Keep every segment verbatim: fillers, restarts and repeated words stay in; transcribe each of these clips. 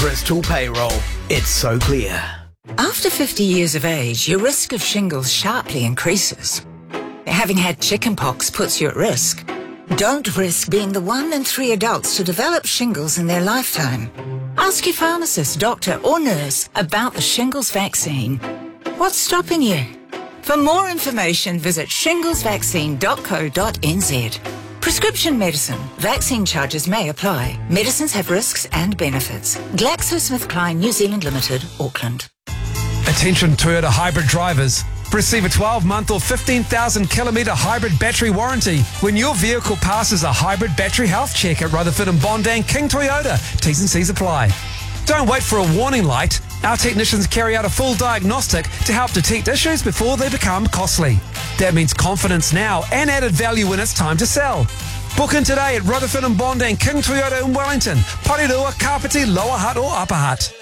Bristol Payroll. It's so clear. After fifty years of age, your risk of shingles sharply increases. Having had chickenpox puts you at risk. Don't risk being the one in three adults to develop shingles in their lifetime. Ask your pharmacist, doctor or nurse about the shingles vaccine. What's stopping you? For more information, visit shingles vaccine dot co dot n z. Prescription medicine. Vaccine charges may apply. Medicines have risks and benefits. GlaxoSmithKline New Zealand Limited, Auckland. Attention Toyota hybrid drivers. Receive a twelve-month or fifteen thousand kilometre hybrid battery warranty when your vehicle passes a hybrid battery health check at Rutherford and Bondang King Toyota. T's and C's apply. Don't wait for a warning light. Our technicians carry out a full diagnostic to help detect issues before they become costly. That means confidence now and added value when it's time to sell. Book in today at Rutherford and Bondang King Toyota in Wellington, Porirua, Kapiti, Lower Hutt or Upper Hutt.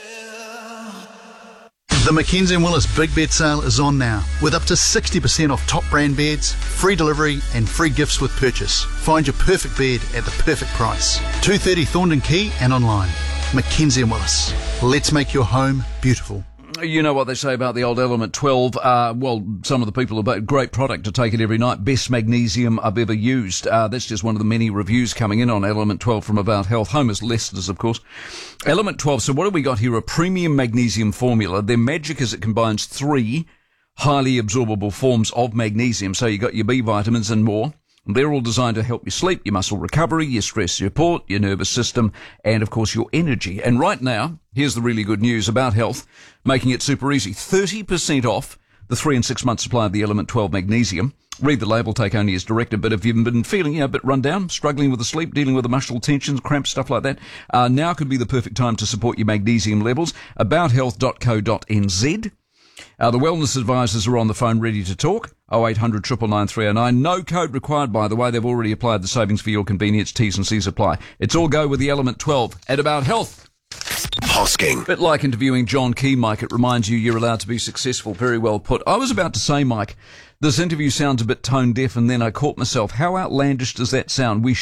The Mackenzie and Willis Big Bed Sale is on now, with up to sixty percent off top brand beds, free delivery and free gifts with purchase. Find your perfect bed at the perfect price. two thirty Thorndon Quay and online. Mackenzie and Willis. Let's make your home beautiful. You know what they say about the old Element twelve. Uh, well, some of the people about great product to take it every night. Best magnesium I've ever used. Uh, that's just one of the many reviews coming in on Element twelve from About Health. Home is Leicester's, of course. Element twelve. So what have we got here? A premium magnesium formula. Their magic is it combines three highly absorbable forms of magnesium. So you got your B vitamins and more. They're all designed to help your sleep, your muscle recovery, your stress support, your nervous system, and, of course, your energy. And right now, here's the really good news about health, making it super easy. thirty percent off the three and six month supply of the Element twelve magnesium. Read the label, take only as directed. But if you've been feeling, you know, a bit run down, struggling with the sleep, dealing with emotional tensions, cramps, stuff like that, uh, now could be the perfect time to support your magnesium levels. about health dot co dot n z. Uh, the wellness advisors are on the phone ready to talk. oh eight hundred nine nine three oh nine. No code required, by the way. They've already applied the savings for your convenience. T's and C's apply. It's all go with the Element twelve at About Health. Hosking. Bit like interviewing John Key, Mike. It reminds you you're allowed to be successful. Very well put. I was about to say, Mike, this interview sounds a bit tone deaf, and then I caught myself. How outlandish does that sound? We